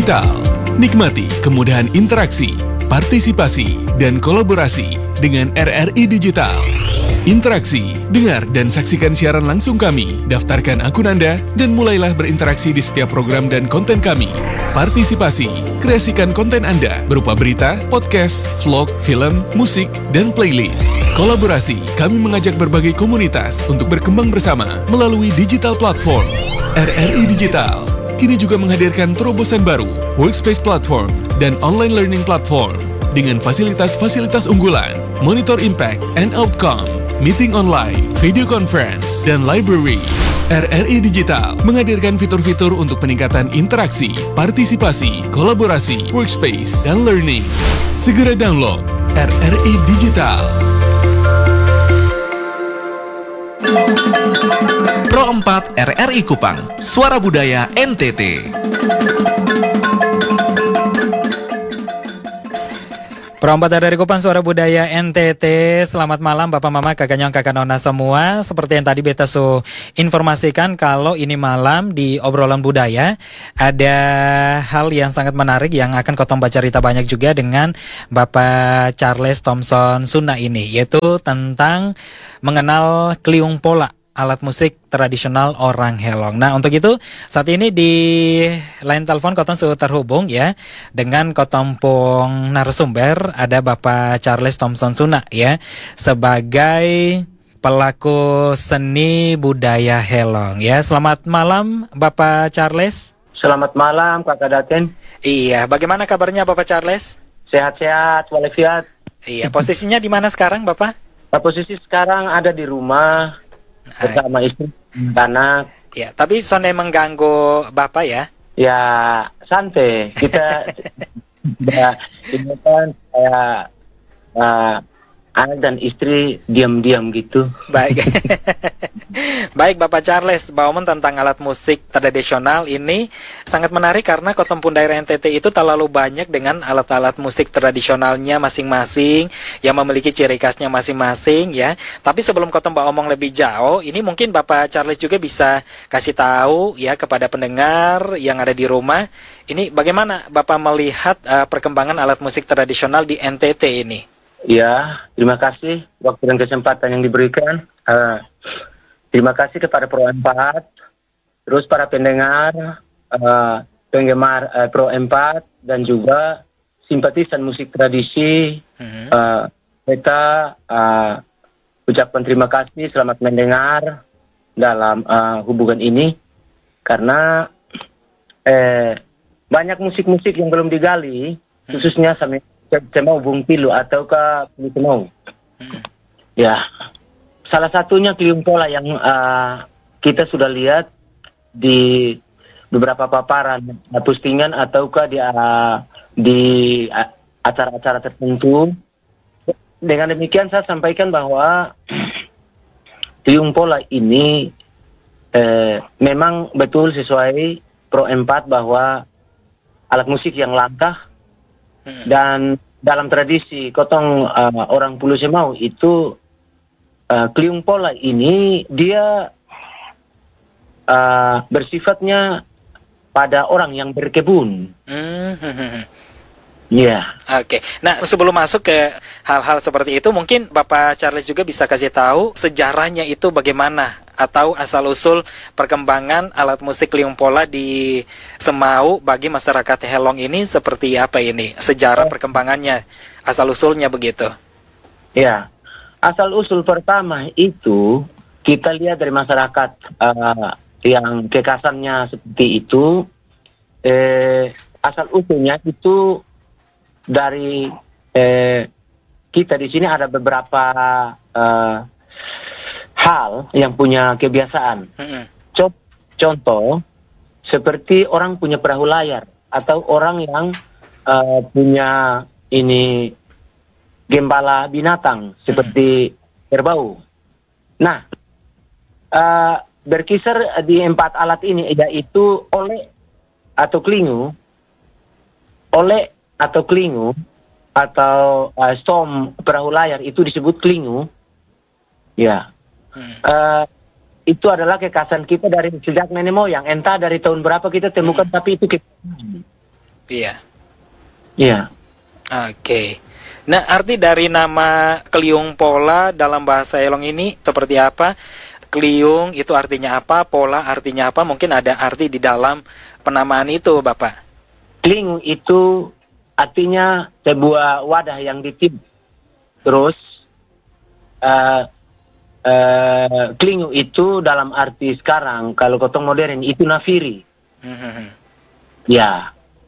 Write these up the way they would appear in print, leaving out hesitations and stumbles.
Digital. Nikmati kemudahan interaksi, partisipasi, dan kolaborasi dengan RRI Digital. Interaksi, dengar dan saksikan siaran langsung kami, daftarkan akun Anda, dan mulailah berinteraksi di setiap program dan konten kami. Partisipasi, kreasikan konten Anda berupa berita, podcast, vlog, film, musik, dan playlist. Kolaborasi, kami mengajak berbagai komunitas untuk berkembang bersama melalui digital platform. RRI Digital kini juga menghadirkan terobosan baru, workspace platform, dan online learning platform dengan fasilitas-fasilitas unggulan, monitor impact and outcome, meeting online, video conference, dan library. RRI Digital menghadirkan fitur-fitur untuk peningkatan interaksi, partisipasi, kolaborasi, workspace, dan learning. Segera download RRI Digital. Pro 4 RRI Kupang, Suara Budaya NTT. Pro 4 RRI Kupang, Suara Budaya NTT. Selamat malam Bapak Mama, Kakak Nyong, Kakak Nona semua. Seperti yang tadi beta informasikan, kalau ini malam di obrolan budaya ada hal yang sangat menarik yang akan Kotong baca cerita banyak juga dengan Bapak Charles Thompson Suna ini, yaitu tentang mengenal kliung pola, alat musik tradisional orang Helong. Nah, untuk itu saat ini di line telepon Kotong sudah terhubung ya dengan Kotompong narasumber, ada Bapak Charles Thompson Suna ya, sebagai pelaku seni budaya Helong ya. Selamat malam Bapak Charles. Selamat malam Kakak Daten. Iya, bagaimana kabarnya Bapak Charles? Sehat-sehat walafiat. Iya, posisinya di mana sekarang Bapak? Posisi sekarang ada di rumah bersama istri dan anak. Ya, tapi sonde mengganggu Bapak ya? Ya, santai. Kita ini kan saya anak dan istri diam-diam gitu. Baik. Baik Bapak Charles, Bauman tentang alat musik tradisional ini sangat menarik karena Kotompun daerah NTT itu terlalu banyak dengan alat-alat musik tradisionalnya masing-masing yang memiliki ciri khasnya masing-masing ya. Tapi sebelum Kotom omong lebih jauh, ini mungkin Bapak Charles juga bisa kasih tahu ya kepada pendengar yang ada di rumah, ini bagaimana Bapak melihat perkembangan alat musik tradisional di NTT ini? Ya, terima kasih waktu dan kesempatan yang diberikan. Terima kasih kepada Pro 4, terus para pendengar, penggemar Pro 4, dan juga simpatisan musik tradisi. Kita ucapkan terima kasih, selamat mendengar dalam hubungan ini. Karena banyak musik-musik yang belum digali, khususnya sama Cemau Bung Pilu ataukah Cemau. Ya, salah satunya kliung pola yang kita sudah lihat di beberapa paparan postingan ataukah di acara-acara tertentu. Dengan demikian saya sampaikan bahwa kliung pola ini memang betul sesuai Pro 4 bahwa alat musik yang langka. Dan dalam tradisi Kotong orang Pulau Semau itu kliung pola ini dia bersifatnya pada orang yang berkebun. Iya. Oke. Nah, sebelum masuk ke hal-hal seperti itu, mungkin Bapak Charles juga bisa kasih tahu sejarahnya itu bagaimana atau asal-usul perkembangan alat musik kliung pola di Semau bagi masyarakat Helong ini seperti apa ini? Sejarah perkembangannya, asal-usulnya begitu. Ya. Asal-usul pertama itu kita lihat dari masyarakat yang kekasannya seperti itu. Asal-usulnya itu dari kita di sini ada beberapa hal yang punya kebiasaan. Contoh seperti orang punya perahu layar atau orang yang punya ini gembala binatang seperti kerbau. Nah, berkisar di 4 alat ini yaitu oleh atau klingu, atau stom perahu layar itu disebut klingu. Ya. Itu adalah kekhasan kita dari sejak nenek moyang. Entah dari tahun berapa kita temukan, tapi itu kita. Iya. Iya. Oke. Nah, arti dari nama Kliung Pola dalam bahasa Elong ini seperti apa? Kliung itu artinya apa? Pola artinya apa? Mungkin ada arti di dalam penamaan itu, Bapak. Klingu itu artinya sebuah wadah yang ditiup. Terus klingu itu dalam arti sekarang, kalau kotong modern itu nafiri. Ya.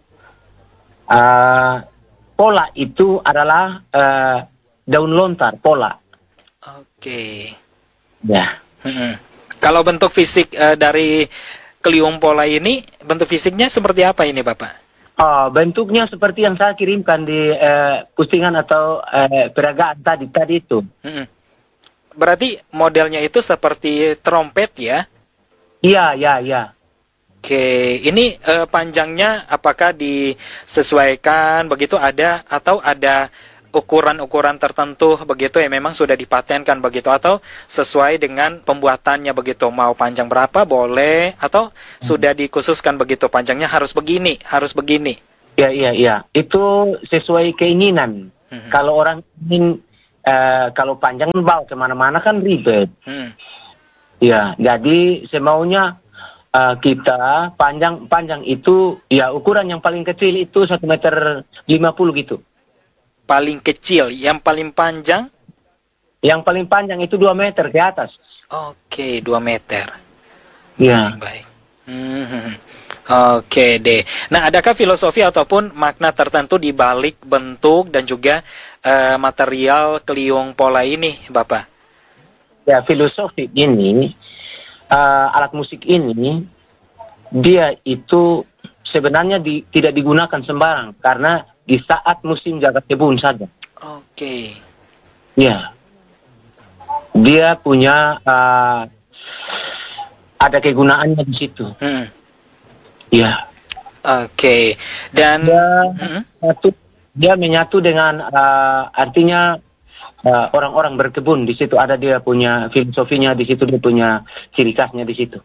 Pola itu adalah daun lontar, pola. Oke. Ya. Kalau bentuk fisik dari Kliung Pola ini, bentuk fisiknya seperti apa ini, Bapak? Oh, bentuknya seperti yang saya kirimkan di postingan atau peragaan tadi itu. Berarti modelnya itu seperti trompet ya? Iya, iya, iya. Oke, ini panjangnya apakah disesuaikan begitu ada atau ada ukuran-ukuran tertentu begitu yang memang sudah dipatenkan begitu atau sesuai dengan pembuatannya begitu, mau panjang berapa boleh atau sudah dikhususkan begitu panjangnya harus begini, harus begini. Iya, iya, iya. Itu sesuai keinginan. Kalau orang ingin kalau panjang bawa kemana-mana kan ribet. Ya, jadi semaunya kita panjang itu ya ukuran yang paling kecil itu 1,50 meter gitu. Paling kecil, yang paling panjang? Yang paling panjang itu 2 meter ke atas. Oke, 2 meter. Ya. Baik. Oke deh. Nah, adakah filosofi ataupun makna tertentu di balik bentuk dan juga material Kliung Pola ini, Bapak? Ya, filosofi ini, alat musik ini, dia itu sebenarnya tidak digunakan sembarang karena di saat musim jaga kebun saja. Oke. Ya. Dia punya ada kegunaannya di situ. Ya. Oke. Dan dia menyatu dengan artinya orang-orang berkebun di situ, ada dia punya filosofinya di situ, dia punya ciri khasnya di situ.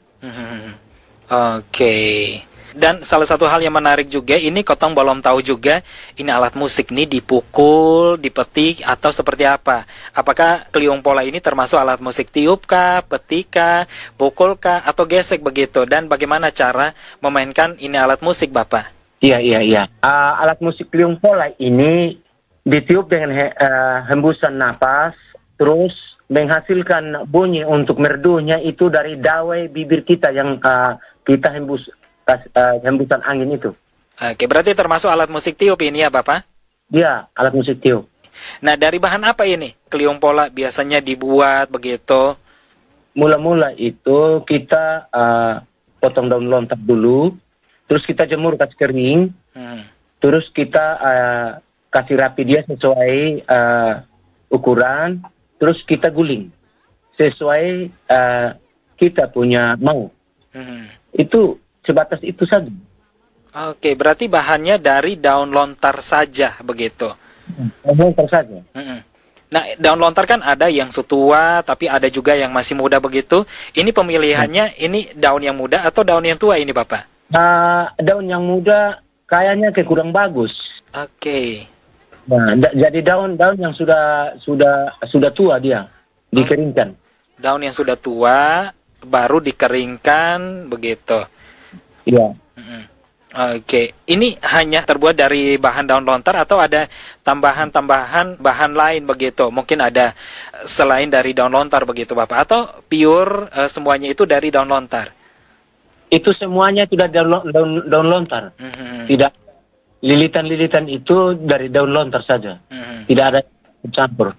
Oke. Dan salah satu hal yang menarik juga, ini Kotong belum tahu juga, ini alat musik ini dipukul, dipetik, atau seperti apa? Apakah Kliung Pola ini termasuk alat musik tiup kah, petik kah, pukul kah, atau gesek begitu? Dan bagaimana cara memainkan ini alat musik, Bapak? Iya. Alat musik Kliung Pola ini ditiup dengan hembusan napas, terus menghasilkan bunyi untuk merdunya itu dari dawai bibir kita yang kita hembusan angin itu. Oke, berarti termasuk alat musik tiup ini ya, Bapak? Iya, alat musik tiup. Nah, dari bahan apa ini Kliung Pola biasanya dibuat begitu? Mula-mula itu kita potong daun lontar dulu, terus kita jemur kasih kering, terus kita kasih rapi dia sesuai ukuran, terus kita guling sesuai kita punya mau. Itu sebatas itu saja. Oke, berarti bahannya dari daun lontar saja begitu. Daun lontar saja. Nah, daun lontar kan ada yang tua, tapi ada juga yang masih muda begitu. Ini pemilihannya, ini daun yang muda atau daun yang tua ini, Bapak? Daun yang muda kayaknya kurang bagus. Oke. Nah, jadi daun yang sudah tua dia dikeringkan. Daun yang sudah tua baru dikeringkan begitu. Iya. Oke, ini hanya terbuat dari bahan daun lontar atau ada tambahan-tambahan bahan lain begitu? Mungkin ada selain dari daun lontar begitu, Bapak? Atau pure semuanya itu dari daun lontar? Itu semuanya sudah daun lontar. Tidak, lilitan-lilitan itu dari daun lontar saja. Tidak ada campur.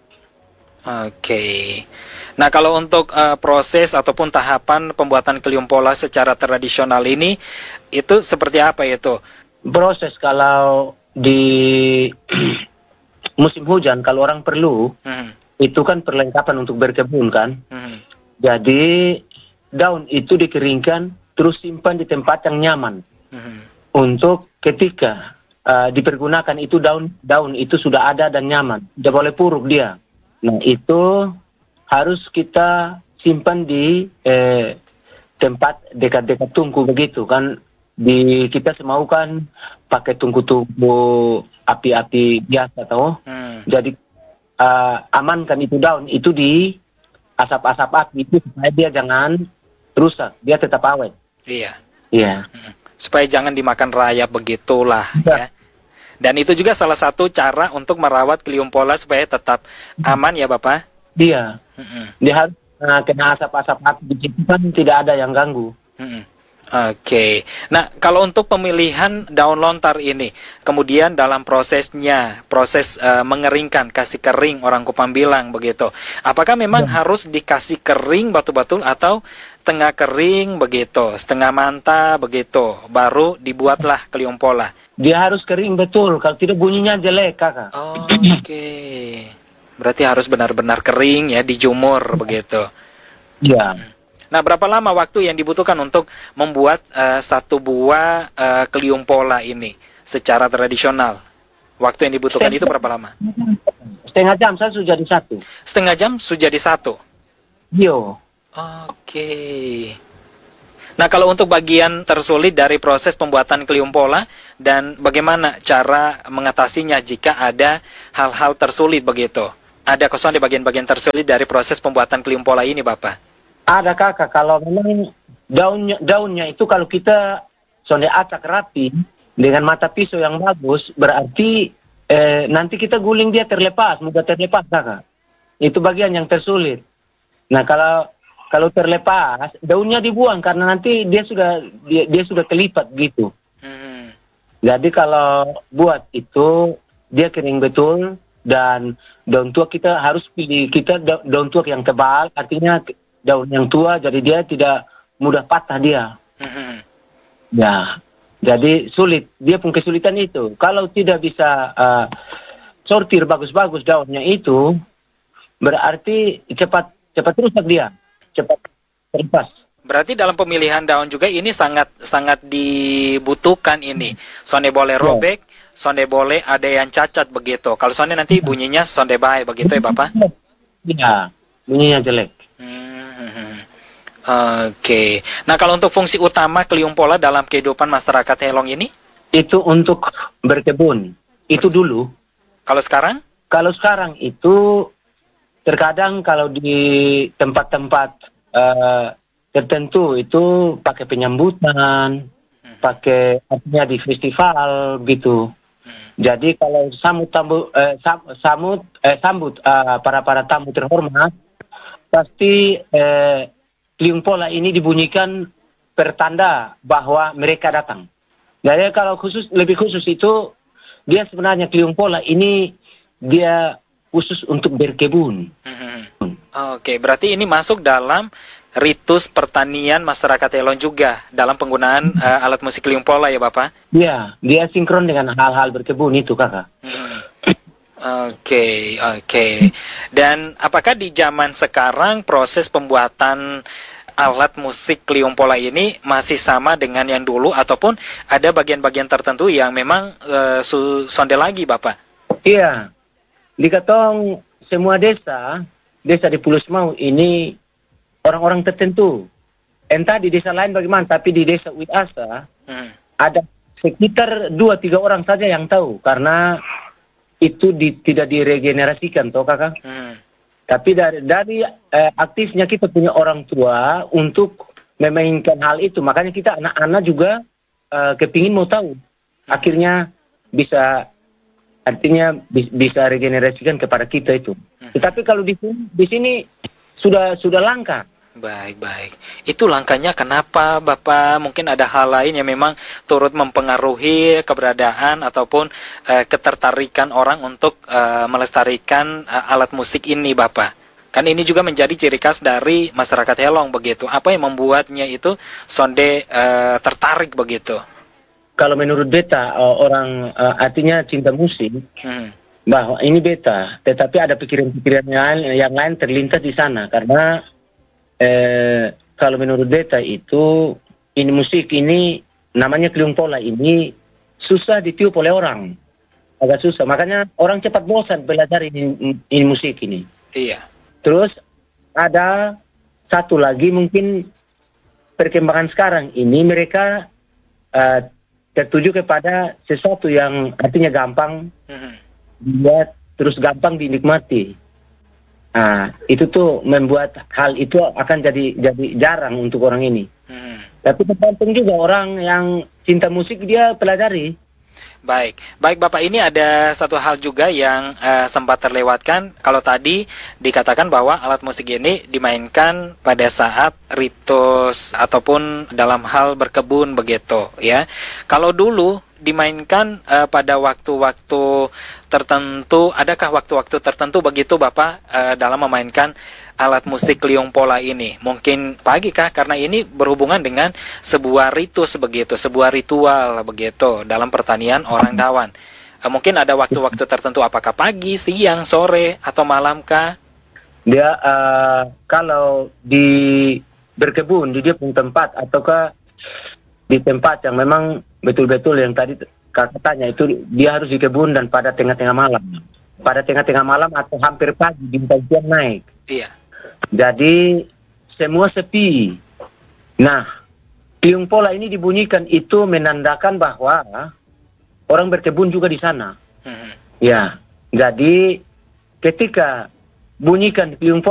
Oke. Nah, kalau untuk proses ataupun tahapan pembuatan Kliung Pola secara tradisional ini, itu seperti apa itu? Proses kalau di musim hujan, kalau orang perlu, itu kan perlengkapan untuk berkebun kan. Jadi, daun itu dikeringkan, terus simpan di tempat yang nyaman. Untuk ketika dipergunakan itu daun itu sudah ada dan nyaman. Tidak boleh puruk dia. Nah, itu harus kita simpan di tempat dekat-dekat tungku begitu kan, di kita semau kan pakai tungku-tungku api-api biasa toh. Jadi amankan itu daun itu di asap-asap api itu supaya dia jangan rusak, dia tetap awet. Iya. Iya. Supaya jangan dimakan rayap begitulah Ya. ya. Dan itu juga salah satu cara untuk merawat kliumpola supaya tetap aman ya Bapak. Dia harus kena asap-asap api di situ kan tidak ada yang ganggu. Oke. Nah, kalau untuk pemilihan daun lontar ini, kemudian dalam prosesnya, proses mengeringkan, kasih kering orang Kupang bilang begitu. Apakah memang harus dikasih kering batu-batu atau setengah kering begitu, setengah manta begitu, baru dibuatlah kliumpola? Dia harus kering betul, kalau tidak bunyinya jelek, Kakak. Oke. Berarti harus benar-benar kering ya, dijumur begitu. Iya. Nah, berapa lama waktu yang dibutuhkan untuk membuat satu buah kliumpola ini secara tradisional? Waktu yang dibutuhkan itu berapa lama? Setengah jam saya sudah jadi satu. Setengah jam sudah jadi satu? Yo. Oke. Nah, kalau untuk bagian tersulit dari proses pembuatan kliumpola dan bagaimana cara mengatasinya jika ada hal-hal tersulit begitu? Ada kosong di bagian-bagian tersulit dari proses pembuatan kliumpola ini, Bapak? Ada Kakak, kalau memang daunnya itu kalau kita sonde acak rapi dengan mata pisau yang bagus, berarti nanti kita guling dia terlepas, mudah terlepas Kakak. Itu bagian yang tersulit. Nah, kalau terlepas, daunnya dibuang karena nanti dia sudah kelipat gitu. Jadi kalau buat itu dia kering betul dan daun tua kita harus pilih daun tua yang tebal, artinya daun yang tua, jadi dia tidak mudah patah dia. Ya, jadi sulit. Dia pun kesulitan itu. Kalau tidak bisa sortir bagus-bagus daunnya itu, berarti cepat rusak dia, cepat terlepas. Berarti dalam pemilihan daun juga ini sangat dibutuhkan ini. Sonde boleh robek, sonde boleh ada yang cacat begitu. Kalau sonde nanti bunyinya sonde baik begitu ya Bapak? Iya, bunyinya jelek. Oke. Nah, kalau untuk fungsi utama kliumpola dalam kehidupan masyarakat Helong ini? Itu untuk berkebun. Itu dulu. Kalau sekarang? Kalau sekarang itu terkadang kalau di tempat-tempat tertentu itu pakai penyambutan, pakai artinya di festival gitu. Jadi kalau sambut para tamu terhormat, pasti kliumpola ini dibunyikan pertanda bahwa mereka datang. Jadi kalau lebih khusus itu, dia sebenarnya kliumpola ini dia khusus untuk berkebun. Oke, berarti ini masuk dalam ritus pertanian masyarakat Helong juga dalam penggunaan alat musik kliumpola ya Bapak? Iya, dia sinkron dengan hal-hal berkebun itu Kakak. Oke. Dan apakah di zaman sekarang proses pembuatan alat musik kliumpola ini masih sama dengan yang dulu ataupun ada bagian-bagian tertentu yang memang sonde lagi Bapak? Iya, di Katong semua desa di Pulau Semau ini orang-orang tertentu. Entah di desa lain bagaimana, tapi di desa Uitasa ada sekitar 2-3 orang saja yang tahu karena itu tidak diregenerasikan toh Kakak. Tapi dari aktifnya kita punya orang tua untuk memainkan hal itu, makanya kita anak-anak juga kepingin mau tahu. Akhirnya bisa regenerasikan kepada kita itu. Tetapi kalau di sini sudah langka. Baik. Itu langkahnya kenapa Bapak? Mungkin ada hal lain yang memang turut mempengaruhi keberadaan ataupun ketertarikan orang untuk melestarikan alat musik ini Bapak. Kan ini juga menjadi ciri khas dari masyarakat Helong begitu. Apa yang membuatnya itu sonde tertarik begitu? Kalau menurut beta orang artinya cinta musik, bahwa ini beta. Tetapi ada pikiran-pikiran yang lain terlintas di sana karena kalau menurut beta itu ini musik ini namanya kliumpola ini susah ditiup oleh orang, agak susah, makanya orang cepat bosan belajar ini musik ini. Iya. Terus ada satu lagi mungkin perkembangan sekarang ini mereka tertuju kepada sesuatu yang artinya gampang dilihat, terus gampang dinikmati. Itu tuh membuat hal itu akan jadi jarang untuk orang ini. Tapi tergantung juga orang yang cinta musik, dia pelajari. Baik Bapak, ini ada satu hal juga yang sempat terlewatkan. Kalau tadi dikatakan bahwa alat musik ini dimainkan pada saat ritus ataupun dalam hal berkebun begitu ya. Kalau dulu dimainkan pada waktu-waktu tertentu, adakah waktu-waktu tertentu begitu Bapak dalam memainkan alat musik liung pola ini? Mungkin pagi kah? Karena ini berhubungan dengan sebuah ritus begitu, sebuah ritual begitu dalam pertanian orang Dawan. Mungkin ada waktu-waktu tertentu, apakah pagi, siang, sore, atau malam kah? Dia kalau di berkebun di dia punya tempat, ataukah di tempat yang memang betul-betul yang tadi kakak tanya, itu dia harus di kebun dan pada tengah-tengah malam. Pada tengah-tengah malam atau hampir pagi, bintang jam naik. Iya. Jadi semua sepi. Nah, liung pola ini dibunyikan, itu menandakan bahwa orang berkebun juga di sana. Ya, jadi ketika bunyikan liung pola